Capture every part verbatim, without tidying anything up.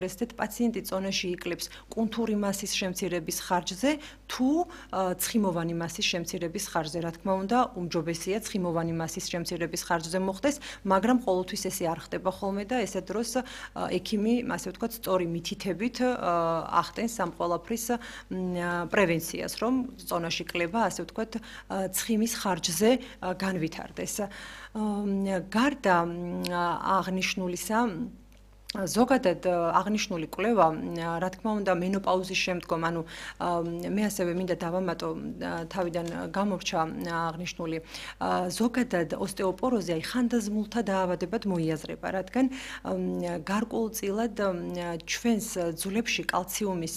ესეთ პაციენტი წონაში იკლებს კუნთური მასის შემცირების ხარჯზე თუ ცხიმოვანი მასის შემცირების ხარჯზე. Რა თქმა უნდა, უმჯობესია ცხიმოვანი მასის შემცირების ხარჯზე მოხდეს, მაგრამ ყოველთვის ესე არ ხდება ხოლმე და ესეთ დროს ექიმი, ასე ვთქვათ, სწორი მითითებით ახდენს ამ ყველაფრის პრევენციას, რომ წონაში კლება, ასე ვთქვათ, ცხიმის ხარჯზე განვითარდეს. გარდა აღნიშნულისა, ზოგადად აღნიშნული კვლევა, რა თქმა უნდა, მენოპაუზის შემდგომ, ანუ მე ასევე მინდა დავამატო, თავიდან გამორჩა აღნიშნული, ზოგადად ოსტეოპოროზი აი ხანდაზმულთა დაავადებად მოიაზრება, რადგან გარკვეულწილად ჩვენს ძვლებში კალციუმის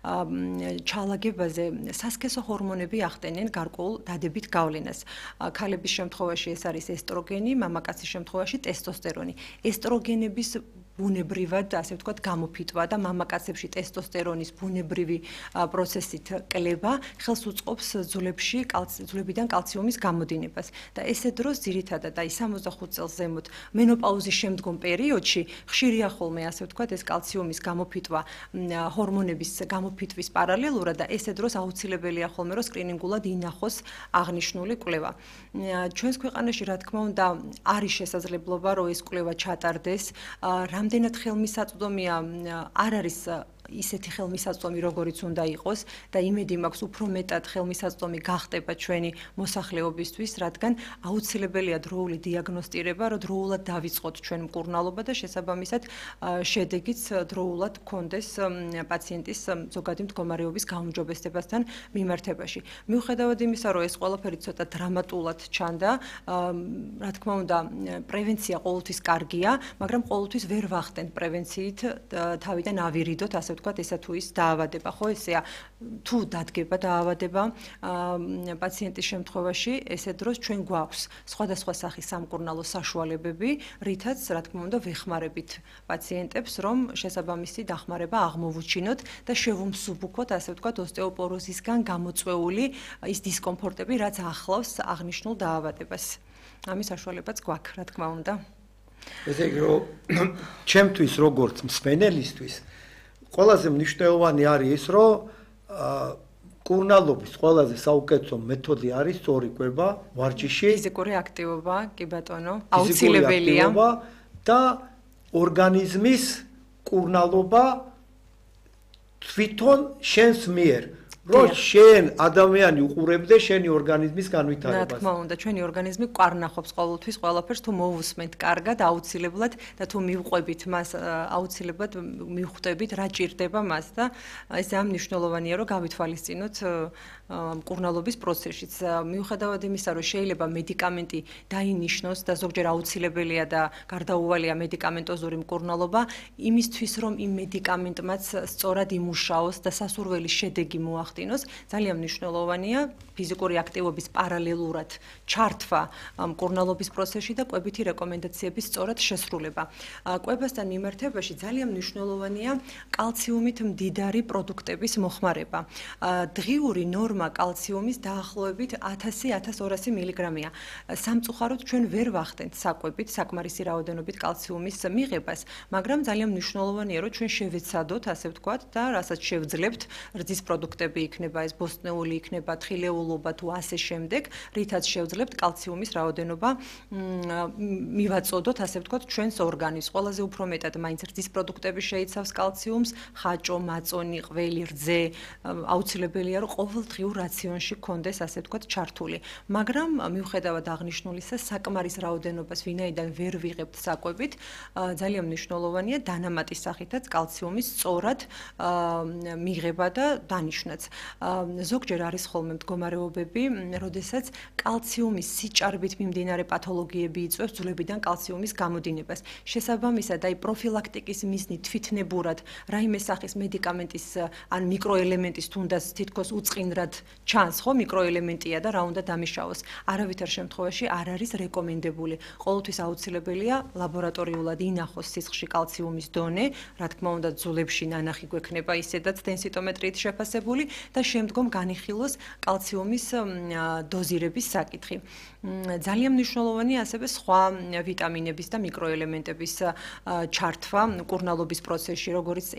ჩალაგებაზე სასქესო ჰორმონები ახდენენ გარკვეულ დადებით გავლენას. ქალების შემთხვევაში ეს არის ესტროგენი, მამაკაცის შემთხვევაში ტესტოსტერონი. ესტროგენების ბუნებრივად, ასე ვთქვათ, გამოფიტვა და მამაკაცებში ტესტოსტერონის ბუნებრივი პროცესით კლება ხელს უწყობს ძვლებში ძვლებიდან კალციუმის გამოდინებას და ესე დროს ძირითადად აი სამოცდახუთ წელს ზემოთ მენოპაუზის შემდგომ პერიოდში ხშირია ხოლმე, ასე ვთქვათ, ეს კალციუმის გამოფიტვა ჰორმონების გამოფიტვის პარალელურად და ესე დროს აუცილებელია ხოლმე რომ სკრინინგულად ინახოს აღნიშნული კვლევა. ჩვენს ქვეყანაში, რა თქმა უნდა, არის შესაძლებლობა, რომ ეს კვლევა ჩატარდეს. რამდენად ხელმისაწვდომია, არ არის ისეთი ხელმისაწვდომი, როგორიც უნდა იყოს და იმედი მაქვს, უფრო მეტად ხელმისაწვდომი გახდება ჩვენი მოსახლეობისთვის, რადგან აუცილებელია დროული დიაგნოსტირება, რომ დროულად დავიწყოთ ჩვენ მკურნალობა და შესაბამისად შედეგიც დროულად გქონდეს პაციენტის ზოგადი მდგომარეობის გაუმჯობესებასთან მიმართებაში. მიუხედავად იმისა, რომ ეს ყველაფერი ცოტა დრამატულად ჩანდა, რა თქმა უნდა, პრევენცია ყოველთვის კარგია, მაგრამ ყოველთვის ვერ ვახდენთ პრევენციით თავიდან ავირიდოთ, ასე ვთქვათ, ესა თუ ის დაავადება, ხო, ესეა, თუ დადგება დაავადება პაციენტის შემთხვევაში, ესე დროს ჩვენ გვაქვს სხვადასხვა სახის სამკურნალო საშუალებები, რითაც, რა თქმა უნდა, ვეხმარებით პაციენტებს, რომ შესაბამისი დახმარება აღმოვუჩინოთ და შევუმსუბუქოთ, ასე ვთქვათ, ოსტეოპოროზისგან გამოწვეული ის დისკომფორტები, რაც ახლავს აღნიშნულ დაავადებას. ამის საშუალებაც გვაქვს, რა თქმა უნდა. ესე იგი, რომ ჩემთვის როგორც მსმენელისთვის ყველაზე მნიშვნელოვანი არის ის, რომ მკურნალობის ყველაზე საუკეთესო მეთოდი არის სწორი კვება, ვარჯიში, ფიზიკური აქტივობა, კი ბატონო, აუცილებელია და ორგანიზმის მკურნალობა თვითონ შენს მიერ. რომ შენ ადამიანი უყურებდე შენი ორგანიზმის განვითარებას. რა თქმა უნდა, ჩვენი ორგანიზმი ყვარნახობს ყოველთვის ყველაფერს, თუ მოусმენთ კარგად, აუცილებლად და თუ მივყვებით მას, აუცილებლად მივხვდებით რა ჭირდება მას და ეს ამ მნიშვნელოვანია, რომ გავითვალისწინოთ მკურნალობის პროცესშიც. მიუხედავად იმისა, რომ შეიძლება მედიკამენტი დაინიშნოს და ზოგჯერ აუცილებელია და გარდაუვალია მედიკამენტოზური მკურნალობა, იმისთვის, რომ იმ მედიკამენტმაც სწორად იმუშაოს და სასურველი შედეგი მოახდინოს, ძალიან მნიშვნელოვანია ფიზიკური აქტივობის პარალელურად ჩართვა მკურნალობის პროცესში და კვებითი რეკომენდაციების სწორად შესრულება. კვებასთან მიმართებაში ძალიან მნიშვნელოვანია კალციუმით მდიდარი პროდუქტების მოხმარება. დღიური ნორმა კალციუმის დაახლოებით ათასი ათას ორასი მილიგრამია. სამწუხაროდ ჩვენ ვერ ვახდენთ საკვებით საკმარისი რაოდენობით კალციუმის მიღებას, მაგრამ ძალიან მნიშვნელოვანია, რომ ჩვენ შევეცადოთ, ასე ვთქვათ, და რასაც შევძლებთ, რძის პროდუქტები იქნება, ეს ბოსტნეული იქნება, თხილეულობა თუ ასე შემდეგ, რითაც შევძლებთ კალციუმის რაოდენობა მივაწოდოთ, ასე ვთქვათ, ჩვენს ორგანიზმს. ყველაზე უფრო მეტად მაინც რძის პროდუქტები შეიცავს კალციუმს, ხაჭო, მაწონი, ყველი, რძე, აუცილებელია, რომ ყოველდღიურ რაციონში გქონდეს, ასე ვთქვათ, ჩართული. მაგრამ მიუხედავად აღნიშნულისა, საკმარის რაოდენობას ვინაიდან ვერ ვიღებთ საკვებით, ძალიან მნიშვნელოვანია დანამატის სახითაც კალციუმის სწორად მიღება და დანიშვნაც. ზოგჯერ არის ხოლმე მდგომარეობები, როდესაც კალციუმის სიჭარბით მიმდინარე პათოლოგიები იწვევს ძვლებიდან კალციუმის გამოდინებას. შესაბამისად, აი პროფილაქტიკის მიზნით თვითნებურად რაიმე სახის მედიკამენტის ან მიკროელემენტის თუნდაც თითქოს უწყინრად ჩანს, ხო, მიკროელემენტია და რა უნდა დამიშავოს. არავითარ შემთხვევაში არ არის რეკომენდებული. ყოველთვის აუცილებელია ლაბორატორიულად ინახოს სისხლში კალციუმის დონე, რა თქმა უნდა, ძვლებში ნანახი გვექნება ისედაც დენსიტომეტრიით შეფასებული და შემდგომ განიხილოს კალციუმის დოზირების საკითხი. ძალიან მნიშვნელოვანია ასევე სხვა ვიტამინების და მიკროელემენტების ჩართვა მკურნალობის პროცესში, როგორც